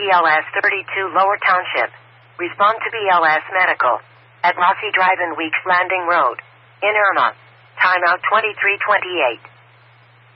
BLS 32 Lower Township. Respond to BLS Medical. At Rossi Drive-In Weeks Landing Road. In Irma. Timeout 2328.